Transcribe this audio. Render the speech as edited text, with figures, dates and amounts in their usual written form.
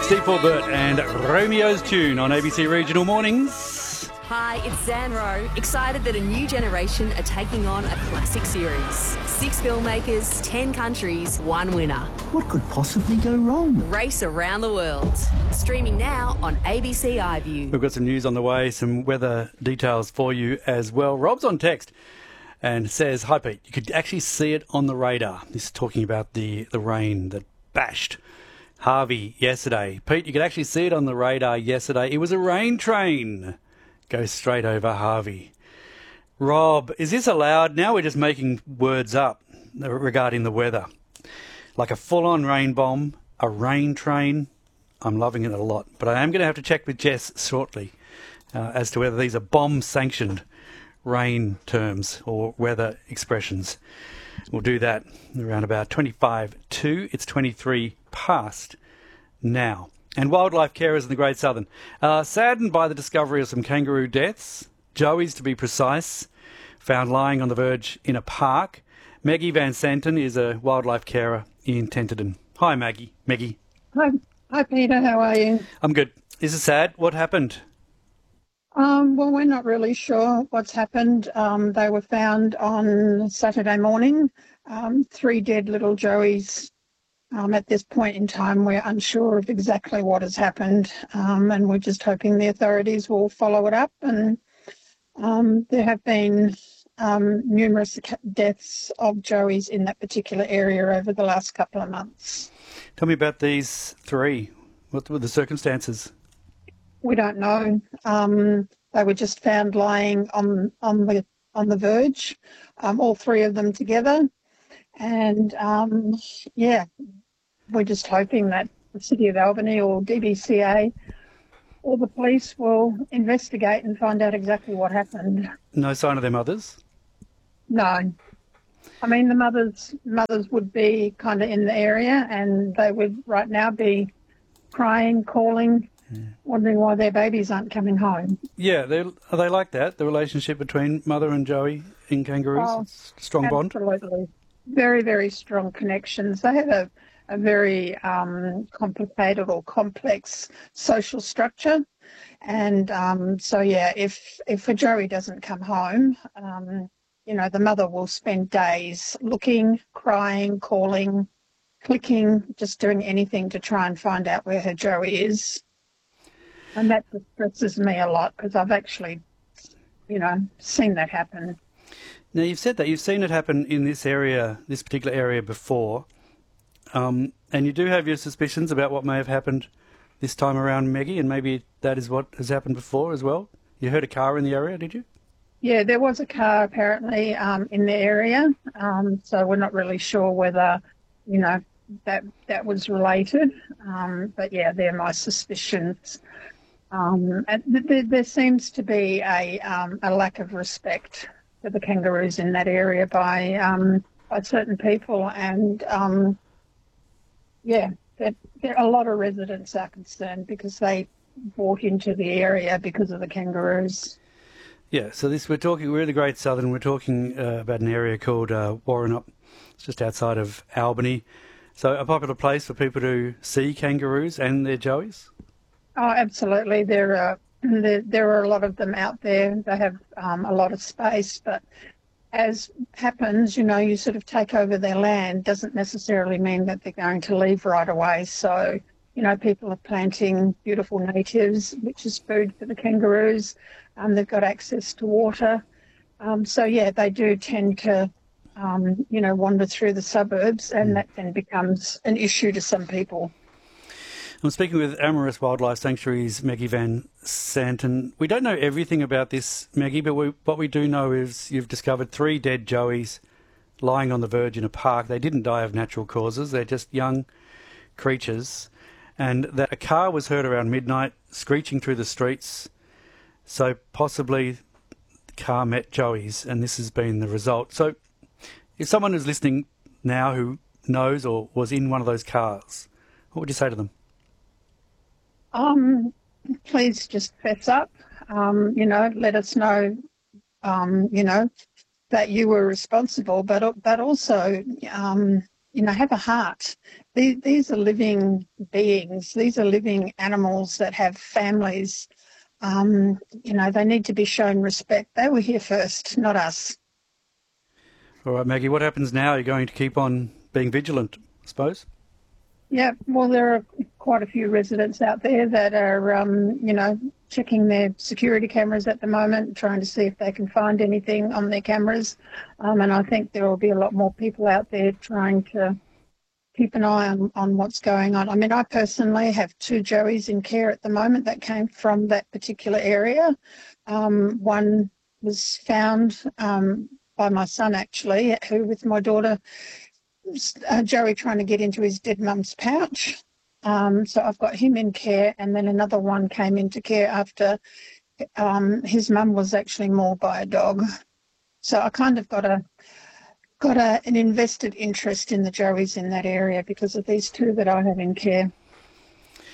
Steve Forbert and Romeo's Tune on ABC Regional Mornings. Hi, it's Zan Rowe. Excited that a new generation are taking on a classic series. 6 filmmakers, 10 countries, 1 winner. What could possibly go wrong? Race around the world. Streaming now on ABC iView. We've got some news on the way, some weather details for you as well. Rob's on text and says, "Hi Pete, you could actually see it on the radar." This is talking about the rain that bashed Harvey yesterday. Pete, you could actually see it on the radar yesterday. It was a rain train. Goes straight over Harvey. Rob, is this allowed? Now we're just making words up regarding the weather. Like a full-on rain bomb, a rain train. I'm loving it a lot. But I am going to have to check with Jess shortly as to whether these are bomb-sanctioned rain terms or weather expressions. We'll do that around about 25 to. It's 23 past now. And wildlife carers in the Great Southern are saddened by the discovery of some kangaroo deaths. Joey's, to be precise, found lying on the verge in a park. Maggie Van Santen is a wildlife carer in Tenterden. Hi, Maggie. Hi, Peter. How are you? I'm good. Is it sad? What happened? Well, we're not really sure what's happened. They were found on Saturday morning, 3 dead little joeys. At this point in time, we're unsure of exactly what has happened, and we're just hoping the authorities will follow it up. And there have been numerous deaths of joeys in that particular area over the last couple of months. Tell me about these 3. What were the circumstances? We don't know. They were just found lying on the verge, all 3 of them together. And we're just hoping that the City of Albany or DBCA or the police will investigate and find out exactly what happened. No sign of their mothers? No. I mean, the mothers would be kind of in the area, and they would right now be crying, calling, wondering why their babies aren't coming home. Yeah, are they like that, the relationship between mother and Joey in kangaroos? Oh, strong bond? Absolutely. Very, very strong connections. They have a very complicated or complex social structure. And if a joey doesn't come home, the mother will spend days looking, crying, calling, clicking, just doing anything to try and find out where her joey is. And that distresses me a lot because I've actually, seen that happen. Now, you've said that. You've seen it happen in this particular area before. And you do have your suspicions about what may have happened this time around, Maggie, and maybe that is what has happened before as well. You heard a car in the area, did you? Yeah, there was a car apparently in the area. So we're not really sure whether, that was related. But yeah, they're my suspicions. And there seems to be a lack of respect for the kangaroos in that area by certain people, and a lot of residents are concerned because they bought into the area because of the kangaroos. Yeah, so we're in the Great Southern. We're talking about an area called Warranup. It's just outside of Albany. So a popular place for people to see kangaroos and their joeys? Oh, absolutely. There are a lot of them out there. They have a lot of space, but as happens, you sort of take over their land doesn't necessarily mean that they're going to leave right away. So, people are planting beautiful natives, which is food for the kangaroos. They've got access to water. They do tend to, wander through the suburbs, and that then becomes an issue to some people. I'm speaking with Amorous Wildlife Sanctuary's Maggie Van Santen. We don't know everything about this, Maggie, but what we do know is you've discovered 3 dead joeys lying on the verge in a park. They didn't die of natural causes. They're just young creatures. And that a car was heard around midnight screeching through the streets. So possibly the car met joeys, and this has been the result. So if someone is listening now who knows or was in one of those cars, what would you say to them? Please just fess up, let us know, that you were responsible, but also, have a heart. These are living beings. These are living animals that have families. They need to be shown respect. They were here first, not us. All right, Maggie, what happens now? You're going to keep on being vigilant, I suppose? Yeah, well, there are quite a few residents out there that are, checking their security cameras at the moment, trying to see if they can find anything on their cameras. And I think there will be a lot more people out there trying to keep an eye on what's going on. I mean, I personally have 2 joeys in care at the moment that came from that particular area. One was found by my son, actually, who, with my daughter, Joey trying to get into his dead mum's pouch. So I've got him in care, and then another one came into care after his mum was actually mauled by a dog. So I kind of got an invested interest in the joeys in that area because of these 2 that I have in care.